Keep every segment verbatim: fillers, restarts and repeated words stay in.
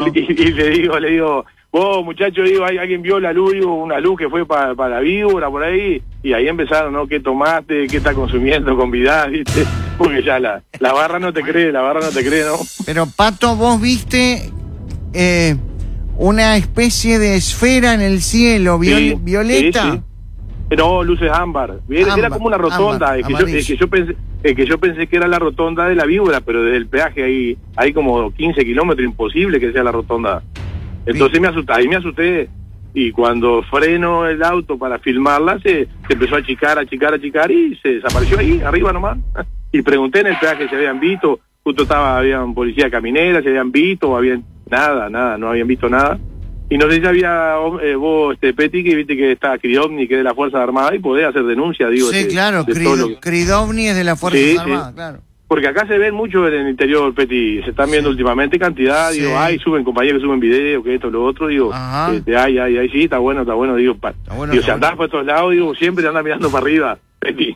y, y le digo, le digo, vos muchachos, digo, ¿hay, alguien vio la luz, digo, una luz que fue para pa la víbora por ahí, y ahí empezaron, ¿no? ¿Qué tomaste? ¿Qué estás consumiendo? Convidás, ¿viste? Porque ya la, la barra no te cree, la barra no te cree, ¿no? Pero Pato, vos viste eh, una especie de esfera en el cielo, viol, Sí, violeta. sí, sí. No, luces ámbar. Era, Ámbar, era como una rotonda, ámbar, es, que yo, es, que yo pensé, es que yo pensé que era la rotonda de la víbora, pero desde el peaje hay, hay como quince kilómetros, imposible que sea la rotonda. Entonces me asusté, ahí me asusté, y cuando freno el auto para filmarla, se, se empezó a achicar, achicar, achicar, y se desapareció ahí, arriba nomás. Y pregunté en el peaje si habían visto, justo estaba, habían policía caminera, si habían visto, o habían, nada, nada, no habían visto nada. Y no sé si había eh, vos, este Peti, que viste que está Cridovni, que es de la Fuerza Armada, y podés hacer denuncia, digo. Sí, de, claro, de Crid lo... Cridovni es de la Fuerza sí, Armada, sí. claro. Porque acá se ven mucho en el interior, Peti, se están viendo sí. últimamente cantidad, Sí. digo, ay, suben compañeros que suben video, que esto, lo otro, digo, este, ay, ay, ay, sí, está bueno, está bueno, digo, pa, está bueno, digo, si andás bueno. por estos lados, digo, siempre te andás mirando para arriba, Peti.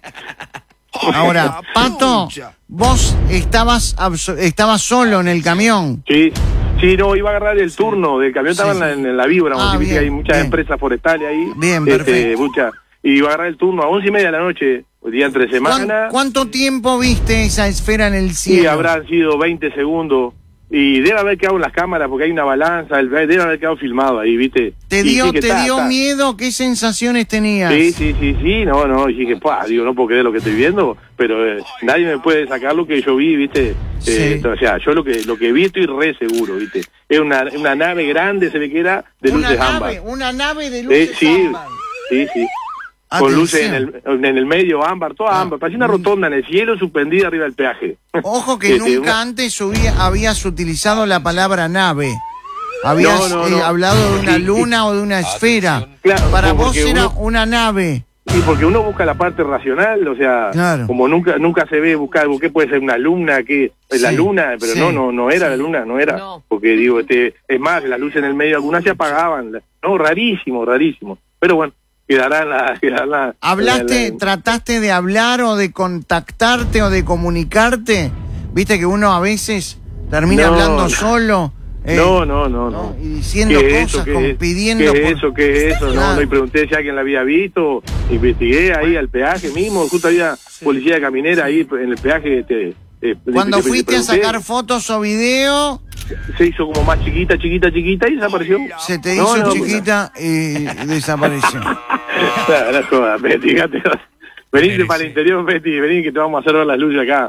Ahora, Pato, vos estabas estabas solo en el camión. Sí, sí, no, iba a agarrar el turno del camión, sí, estaba sí. En, la, en la víbora, ah, bien, hay muchas bien. empresas forestales ahí. Bien, este, perfecto. Mucha, y iba a agarrar el turno a once y media de la noche, día entre semana. ¿Cuánto tiempo viste esa esfera en el cielo? Sí, habrán sido veinte segundos. Y debe haber quedado en las cámaras porque hay una balanza, el, debe haber quedado filmado ahí, ¿viste? ¿Te dio, sí, te ta, dio ta. miedo? ¿Qué sensaciones tenías? Sí, sí, sí, sí, no, no, y dije, pa, digo, no puedo creer lo que estoy viendo, pero eh, nadie me puede sacar lo que yo vi, ¿viste? Sí. Eh, o sea, yo lo que lo que vi estoy re seguro, ¿viste? Es una, una nave grande, se ve que era, de una luces nave, ámbar. Una nave de luces eh, sí, ámbar. Sí, sí. Con luces en el, en el medio, ámbar, toda ah, ámbar. Parecía una rotonda en el cielo suspendida arriba del peaje. Ojo que este, nunca una... antes subía, habías utilizado la palabra nave. Habías no, no, no. Eh, hablado de una luna o de una esfera. Claro, Para vos era uno... una nave. Sí, porque uno busca la parte racional, o sea, claro. como nunca nunca se ve buscar, ¿qué puede ser una luna? ¿Qué? Sí, la luna, pero sí, no, no no era sí. la luna, no era. No. Porque digo, este es más, las luces en el medio, algunas se apagaban. No, rarísimo, rarísimo. Pero bueno. Quedará la, quedará la, ¿Hablaste, la... trataste de hablar o de contactarte o de comunicarte? Viste que uno a veces termina no, hablando no. solo. Eh, no, no, no, no. Y diciendo cosas, como es, pidiendo... ¿Qué por... es eso? ¿Qué es eso? No, no, y pregunté si alguien la había visto. Investigué ahí al peaje mismo. Justo había sí. policía caminera ahí en el peaje. Te, te, Cuando te, te, fuiste te a sacar fotos o video... Se hizo como más chiquita, chiquita, chiquita y desapareció. Se te hizo no, no, chiquita no. y desapareció. No, no jodas, Betty, fíjate. Venite para el interior, Betty, vení que te vamos a hacer ver las luces acá.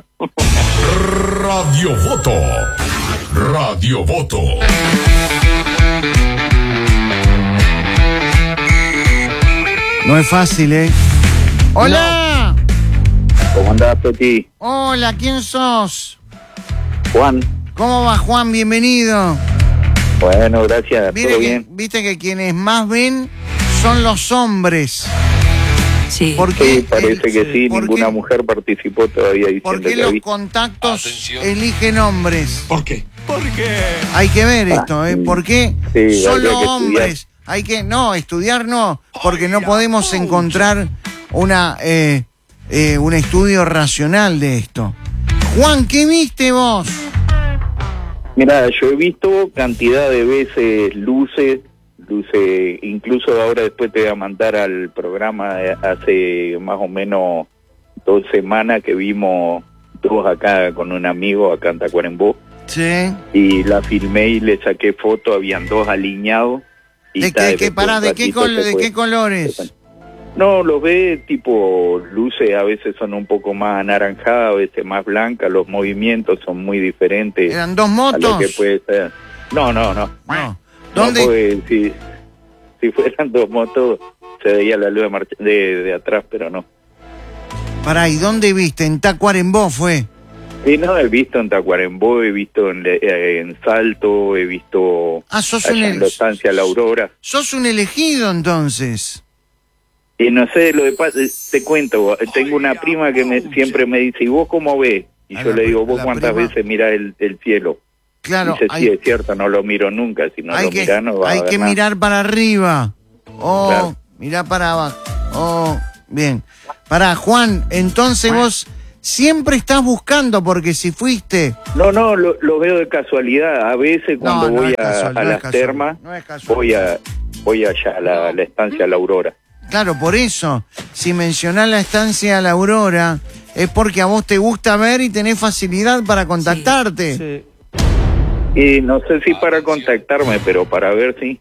Radio Voto. Radio Voto. No es fácil, ¿eh? ¡Hola! ¿Cómo andás, Betty? Hola, ¿quién sos? Juan. ¿Cómo va, Juan? Bienvenido. Bueno, gracias, Mire todo que, bien. Viste que quienes más ven son los hombres. Sí, porque, sí parece el, que sí, ninguna qué, mujer participó todavía diciendo ¿Por qué que los vi. contactos Atención. eligen hombres? ¿Por qué? ¿Por qué? Hay que ver esto, ¿eh? ¿Por qué sí, solo hombres? Hay que, no, estudiar no, porque no podemos encontrar una eh, eh, un estudio racional de esto. Juan, ¿qué viste vos? Mira, yo he visto cantidad de veces luces, luces, incluso ahora después te voy a mandar al programa hace más o menos dos semanas que vimos dos acá con un amigo acá en Tacuarembó. Sí. Y la filmé y le saqué foto, habían dos alineados. Y ¿De qué, qué, para, ¿de qué, col de qué colores? No, los ve tipo luces, a veces son un poco más anaranjadas, a veces más blancas, los movimientos son muy diferentes. ¿Eran dos motos? A lo que puede ser. No, no, no. no. ¿Dónde? No, pues, si, si fueran dos motos, se veía la luz de, marcha, de, de atrás, pero no. Pará, ¿y dónde viste? ¿En Tacuarembó fue? Sí, no, he visto en Tacuarembó, he visto en, en Salto, he visto ah, sos allá un en la estancia La Aurora. Sos un elegido, entonces. Y no sé, lo de te cuento, tengo una prima que me, siempre me dice, ¿y vos cómo ves? Y a yo la, le digo, ¿vos cuántas prima? veces mirás el, el cielo? Claro. Dice, hay, sí, es cierto, no lo miro nunca, si no lo que, mirás no va Hay a ver que nada. mirar para arriba. Oh, claro. mirá para abajo. Oh, bien. Pará, Juan, entonces vos siempre estás buscando, porque si fuiste... No, no, lo, lo veo de casualidad. A veces cuando No, no voy es a, casual, a no es las casual, termas, no es casual. voy a voy allá a la, la estancia La Aurora. Claro, por eso, si mencionás la estancia La Aurora, es porque a vos te gusta ver y tenés facilidad para contactarte. Sí. Y no sé si para contactarme, pero para ver si...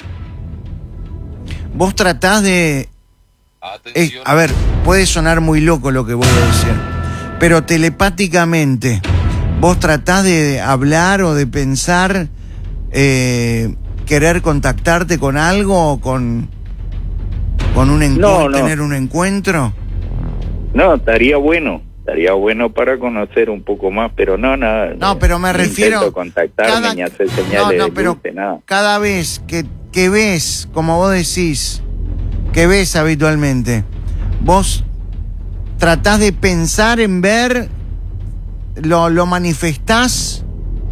Vos tratás de... eh, a ver, puede sonar muy loco lo que voy a decir, pero telepáticamente, vos tratás de hablar o de pensar, eh, querer contactarte con algo o con, con un encuentro, No, no. tener un encuentro. No, estaría bueno. Estaría bueno para conocer un poco más, pero no, nada. No, pero me no refiero... intento contactarme cada- ni hacer no, señales no, de pero luces, nada. cada vez que, que ves, como vos decís, que ves habitualmente, vos tratás de pensar en ver, lo, lo manifestás.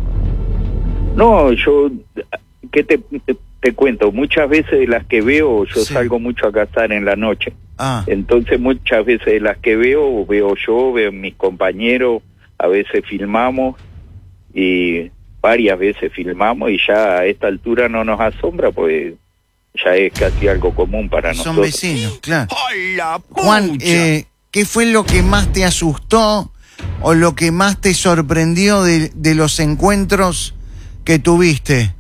No, yo, ¿qué te, te, te cuento? Muchas veces de las que veo, yo Sí. salgo mucho a cazar en la noche. Ah, Entonces muchas veces de las que veo, veo yo, veo mis compañeros, a veces filmamos y varias veces filmamos y ya a esta altura no nos asombra, pues ya es casi algo común para son nosotros. vecinos, claro. ¡Ay, la Juan, pucha! eh, ¿qué fue lo que más te asustó o lo que más te sorprendió de, de los encuentros que tuviste?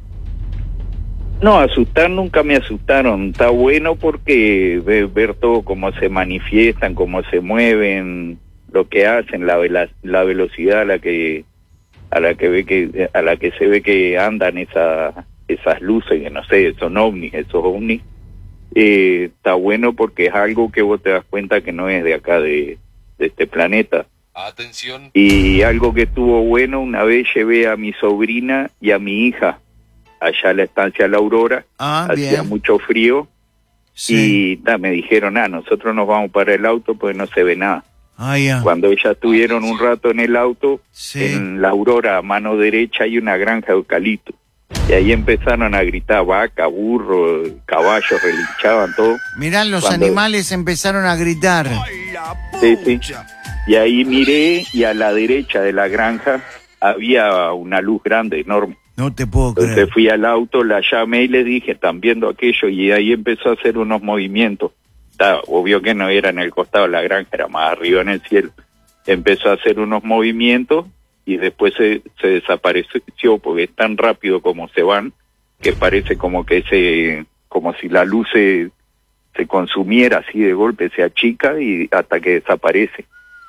No, asustar nunca me asustaron. Está bueno porque ve- ver todo cómo se manifiestan, cómo se mueven, lo que hacen, la, vela- la velocidad a la que a la que ve que a la que se ve que andan esa, esas luces, que no sé, son ovnis, esos ovnis. Eh, está bueno porque es algo que vos te das cuenta que no es de acá de, de este planeta. Atención. Y algo que estuvo bueno, una vez llevé a mi sobrina y a mi hija allá a la estancia La Aurora. Ah, Hacía bien. mucho frío Sí. y ta, me dijeron, ah, nosotros nos vamos para el auto pues no se ve nada. Ah, ya. Cuando ellas estuvieron un rato en el auto, Sí. en La Aurora a mano derecha hay una granja de eucalipto. Y ahí empezaron a gritar vaca, burro, caballos, relinchaban todo. Mirá, los Cuando- animales empezaron a gritar. ¡Ay, la Sí, sí. pucha! Y ahí miré y a la derecha de la granja había una luz grande, enorme. No te puedo creer. Entonces fui al auto, la llamé y le dije, están viendo aquello, y ahí empezó a hacer unos movimientos. Está, obvio que no era en el costado de la granja, era más arriba en el cielo. Empezó a hacer unos movimientos y después se, se desapareció porque es tan rápido como se van, que parece como que se, como si la luz se, se consumiera así de golpe, se achica y hasta que desaparece.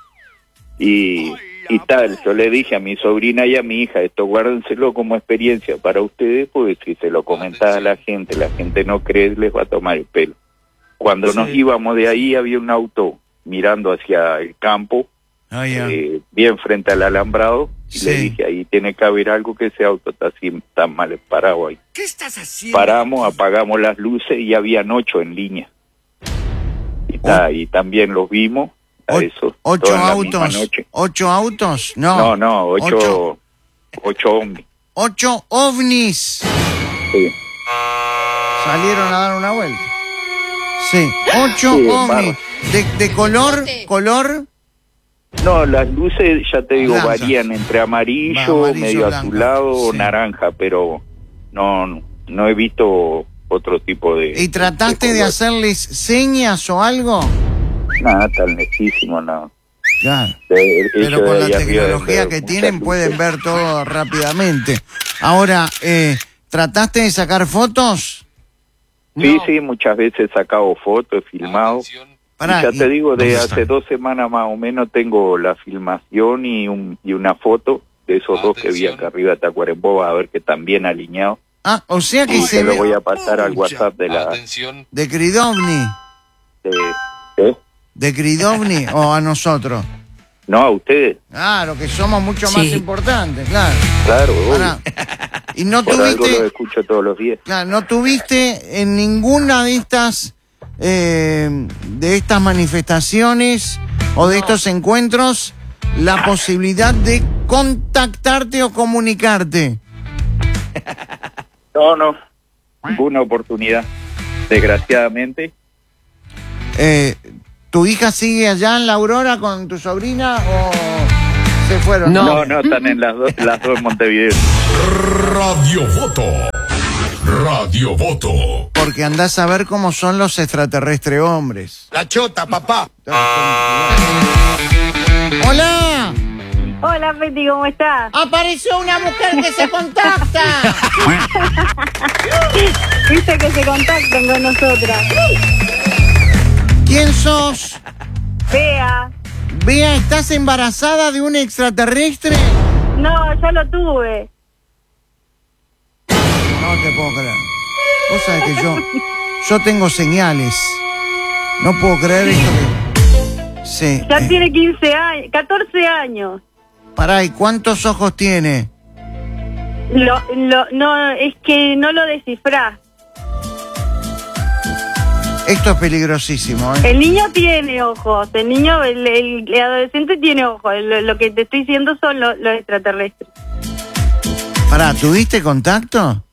Y, y tal, yo le dije a mi sobrina y a mi hija, esto guárdenselo como experiencia para ustedes, porque si se lo comentás a la gente, la gente no cree, les va a tomar el pelo. Cuando Sí. nos íbamos de ahí había un auto mirando hacia el campo, Ah, ya. eh, bien frente al alambrado, y Sí. le dije, ahí tiene que haber algo, que ese auto está así, tan mal parado ahí. ¿Qué estás haciendo? Paramos, apagamos las luces y habían ocho en línea. Y, ta, y también los vimos, a O- eso, ¿Ocho toda la misma autos? noche. ¿Ocho autos? No. No, no, ocho, Ocho. ocho ovnis. Ocho ovnis. Sí. Salieron a dar una vuelta. Sí. Ocho Sí, ovnis. ¿De, de color? ¿Color? No, las luces, ya te digo, Blancas. varían entre amarillo, Va, amarillo, medio blanco, azulado o sí. naranja, pero no, no he visto otro tipo de... ¿Y trataste de color. hacerles señas o algo? Nada, tan lejísimo, no. Claro. De- ellos Pero de con la ahí arriba deben tecnología ver que muchas tienen luces. pueden ver todo rápidamente. Ahora, eh, ¿trataste de sacar fotos? Sí, No. sí, muchas veces he sacado fotos, he filmado. Atención. Pará, y ya y- te digo, de ¿dónde hace están? dos semanas más o menos tengo la filmación y, un, y una foto de esos dos que vi Atención. acá arriba de Tacuarembó, a ver que están bien alineados. Ah, o sea que Y se se lo ve voy a pasar al Pucha. WhatsApp de la... Atención. de Cridovni, De, ¿eh? de Cridovni o a nosotros. No, a ustedes, Claro, que somos mucho más Sí. importantes, claro. claro. obvio. Pará. Y no Por algo lo tuviste, escucho todos los días. claro, no tuviste en ninguna de estas eh, de estas manifestaciones o de estos encuentros la posibilidad de contactarte o comunicarte. No, no, ninguna oportunidad, desgraciadamente. Eh, ¿Tu hija sigue allá en La Aurora con tu sobrina o se fueron? No, no, no están en las dos, las dos en Montevideo. Radio Voto. Radio Voto. Porque andás a ver cómo son los extraterrestres hombres. La chota, papá. ¡Hola! Hola, Peti, ¿cómo estás? ¡Apareció una mujer que se contacta! Viste que se contactan con nosotras. ¿Quién sos? Bea. Bea, ¿estás embarazada de un extraterrestre? No, ya lo tuve. No te puedo creer. Vos sabés que yo, yo tengo señales. No puedo creer esto que... Sí. Ya eh. tiene quince años, catorce años. Pará, ¿y cuántos ojos tiene? Lo, lo, no, es que no lo descifrás. Esto es peligrosísimo, ¿eh? El niño tiene ojos, el niño, el, el, el adolescente tiene ojos. Lo, lo que te estoy diciendo son lo, los extraterrestres. Pará, ¿tuviste contacto?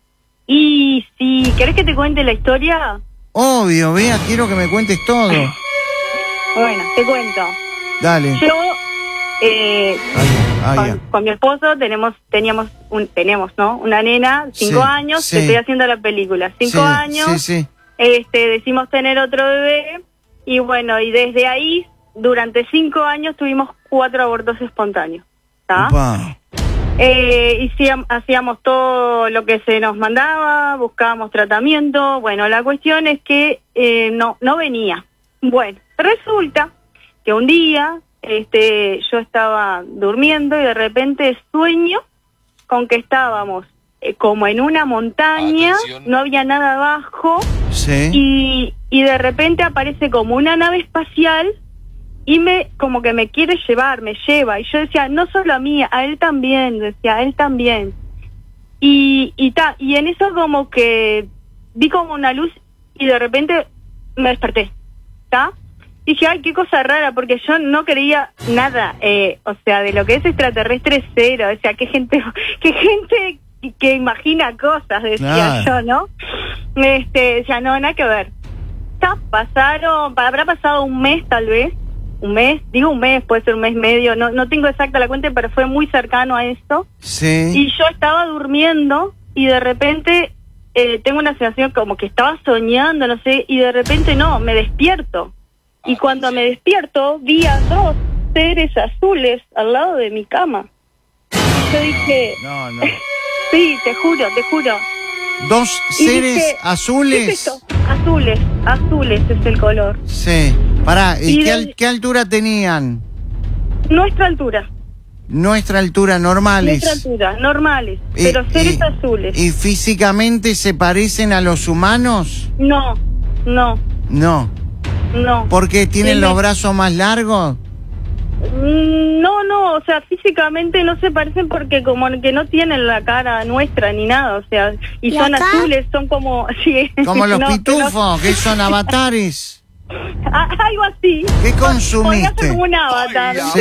Y si querés que te cuente la historia, Obvio, Bea, quiero que me cuentes todo. bueno, te cuento. Dale. Yo, eh, Ah, con, ya. con mi esposo tenemos, teníamos, un, tenemos, ¿no? Una nena, cinco Sí, años, sí. te estoy haciendo la película. Cinco Sí, años, Sí, sí. este, decimos tener otro bebé, y bueno, y desde ahí, durante cinco años tuvimos cuatro abortos espontáneos, ¿está? Upa. Eh, hacíamos, hacíamos todo lo que se nos mandaba, buscábamos tratamiento. Bueno, la cuestión es que eh, no, no venía. Bueno, resulta que un día este, yo estaba durmiendo y de repente sueño con que estábamos eh, como en una montaña, Atención. no había nada abajo, Sí. y, y de repente aparece como una nave espacial y me como que me quiere llevar, me lleva. Y yo decía, no solo a mí, a él también, decía, a él también. Y y, ta, y en eso como que vi como una luz y de repente me desperté, ¿está? Dije, ay, qué cosa rara, porque yo no creía nada, eh, o sea, de lo que es extraterrestre cero, o sea, qué gente, qué gente que imagina cosas, decía Claro. yo, ¿no? Este, decía, no, nada que ver. Ta, pasaron, habrá pasado un mes tal vez, un mes, digo un mes, puede ser un mes y medio, no, no tengo exacta la cuenta, pero fue muy cercano a esto. Sí. Y yo estaba durmiendo y de repente eh, tengo una sensación como que estaba soñando, no sé, y de repente no, me despierto. Y cuando me despierto, vi a dos seres azules al lado de mi cama. Y yo dije, No, no. sí, te juro, te juro. Dos Y seres dije, azules. ¿qué es esto? Azules, azules es el color. Sí. Pará, ¿y Y qué, de- al- qué altura tenían? Nuestra altura, Nuestra altura, normales. nuestra altura, normales, Y- pero seres y- azules. ¿Y físicamente se parecen a los humanos? No, no, No. no. ¿Porque tienen Tiene- los brazos más largos? Mm, No, no, o sea, físicamente no se parecen porque como que no tienen la cara nuestra ni nada, o sea, y, ¿Y son acá? azules, son como... Sí, Como los no, pitufos, que son avatares. pero- Ah, algo así. ¿Qué Podría consumiste? ser como un avatar. Sí.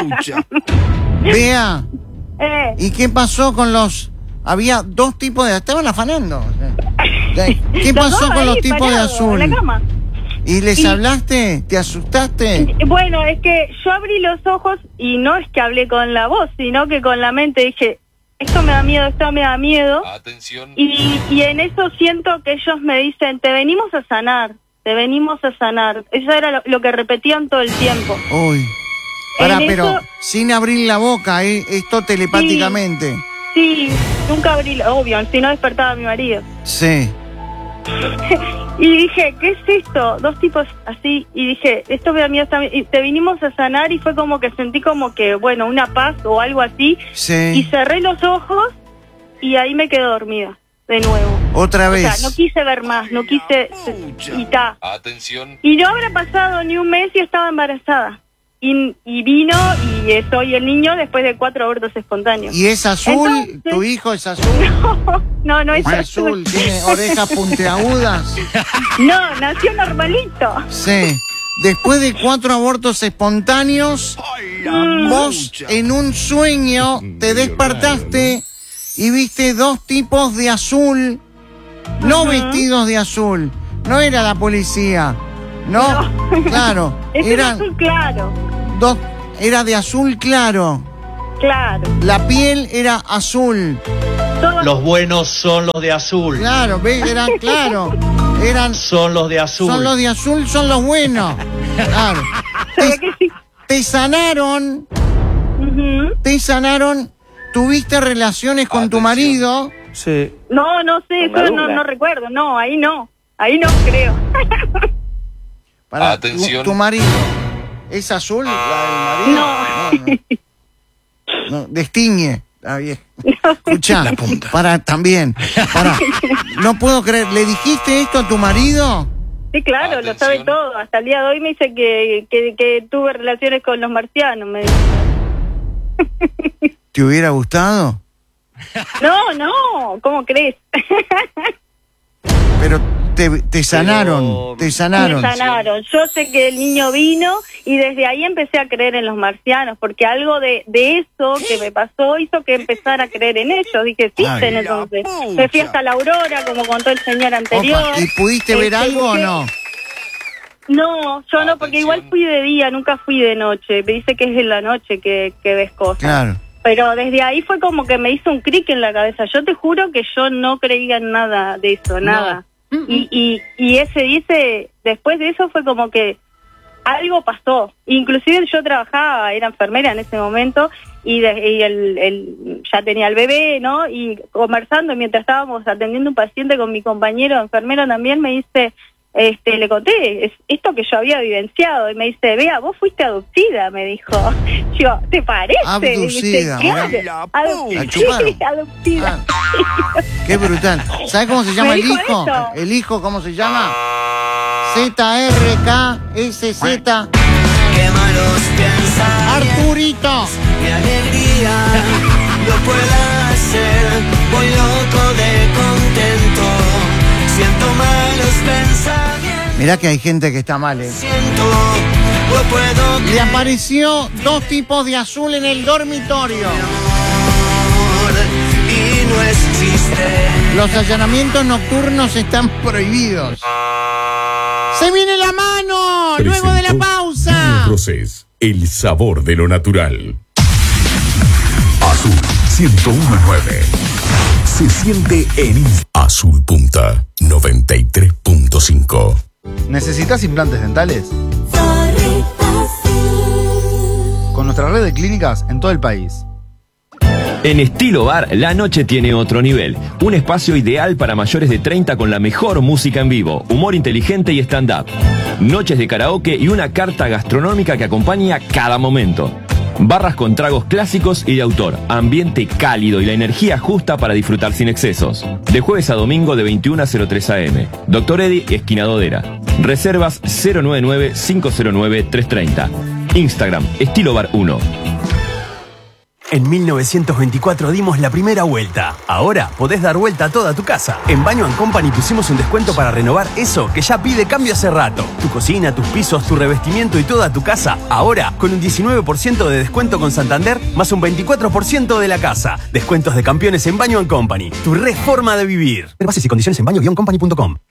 Vea, Eh, ¿y qué pasó con los...? Había dos tipos de... Estaban afanando. ¿Qué los pasó dos con los ahí tipos de parados azul? en la cama. ¿Y les Y- hablaste? ¿Te asustaste? Bueno, es que yo abrí los ojos y no es que hablé con la voz, sino que con la mente dije, esto me da miedo, esto me da miedo. Atención. Y, y en eso siento que ellos me dicen, te venimos a sanar, te venimos a sanar. Eso era lo, lo que repetían todo el tiempo. Uy. Pará, En pero eso- sin abrir la boca, ¿eh? Esto telepáticamente. Sí, nunca abrí, la- obvio, si no despertaba a mi marido. Sí. Y dije, ¿qué es esto? Dos tipos así, y dije, esto me da miedo también. Y te vinimos a sanar y fue como que sentí como que, bueno, una paz o algo así. Y Sí. cerré los ojos y ahí me quedé dormida, de nuevo. Otra O vez. sea, no quise ver más, no quise... Y ta. Atención. Y no habrá pasado ni un mes y estaba embarazada. Y, y vino y eh, soy el niño después de cuatro abortos espontáneos. ¿Y es azul? Entonces- ¿Tu hijo es azul? No, no es Es azul, tiene orejas puntiagudas. No, nació normalito. Sí. Después de cuatro abortos espontáneos, vos en un sueño te despertaste y viste dos tipos de azul, no vestidos de azul. No era la policía. No, no. Claro. Ese Era era azul claro. Dos, era de azul claro. Claro. La piel era azul. Todo... Los buenos son los de azul. Claro, ¿ves? Eran claro. Eran, son los de azul. Son los de azul, son los buenos. Claro. Te, sí. te sanaron. Uh-huh. Te sanaron. ¿Tuviste relaciones con Atención. tu marido? Sí. No, no sé, eso no, no recuerdo. No, ahí no. Ahí no creo. Para, Atención. Tu, tu marido. ¿Es azul la del marido? No. No, no. no destiñe. Ah, bien. Escuchá, para, también. Para. No puedo creer. ¿Le dijiste esto a tu marido? Sí, claro, Atención. Lo sabe todo. Hasta el día de hoy me dice que, que, que tuve relaciones con los marcianos. Me dice. ¿Te hubiera gustado? No, no. ¿Cómo crees? Pero te, te sanaron, Pero... te sanaron. Me sanaron. Yo sé que el niño vino y desde ahí empecé a creer en los marcianos, porque algo de, de eso que me pasó hizo que empezara a creer en ellos. Dije, existen entonces. Me fui hasta la aurora, como contó el señor anterior. Opa, ¿y pudiste ver este, algo o no? No, yo no, porque igual fui de día, nunca fui de noche. Me dice que es en la noche que, que ves cosas. Claro. Pero desde ahí fue como que me hizo un clic en la cabeza. Yo te juro que yo no creía en nada de eso, nada. No. Y, y, y ese dice, después de eso fue como que algo pasó. Inclusive yo trabajaba, era enfermera en ese momento, y, de, y el, el, ya tenía el bebé, ¿no? Y conversando mientras estábamos atendiendo un paciente con mi compañero enfermero también, me dice... Este, le conté es, esto que yo había vivenciado y me dice, vea, vos fuiste adoptida, me dijo. Yo, ¿te parece? Abducida. Dice, la adoptida. Sí, adoptida. Ah, qué brutal. ¿Sabes cómo se llama el hijo? Eso. ¿El hijo cómo se llama? Z R K S Z. Qué malos piensan. Arturito. Mi alegría lo puedo hacer. Voy loco de contento. Siento malos pensamientos. Mirá que hay gente que está mal, ¿eh? Siento, lo puedo Le apareció dos tipos de azul en el dormitorio. Y no existe. Los allanamientos nocturnos están prohibidos. ¡Se viene la mano! Presentó ¡Luego de la pausa! Procés, el sabor de lo natural. Azul ciento uno punto nueve. Se siente en Azul Punta noventa y tres punto cinco. ¿Necesitas implantes dentales? Con nuestra red de clínicas en todo el país. En Estilo Bar, la noche tiene otro nivel. Un espacio ideal para mayores de treinta con la mejor música en vivo, humor inteligente y stand-up. Noches de karaoke y una carta gastronómica que acompaña cada momento. Barras con tragos clásicos y de autor, ambiente cálido y la energía justa para disfrutar sin excesos. De jueves a domingo de veintiuna a cero tres a eme. Doctor Eddy, esquina Dodera. Reservas cero nueve nueve, cinco cero nueve, tres tres cero. Instagram, Estilo Bar uno. En mil novecientos veinticuatro dimos la primera vuelta. Ahora podés dar vuelta a toda tu casa. En Baño and Company pusimos un descuento para renovar eso que ya pide cambio hace rato. Tu cocina, tus pisos, tu revestimiento y toda tu casa. Ahora con un diecinueve por ciento de descuento con Santander más un veinticuatro por ciento de la casa. Descuentos de campeones en Baño and Company. Tu reforma de vivir. Bases y condiciones en baño guion company punto com.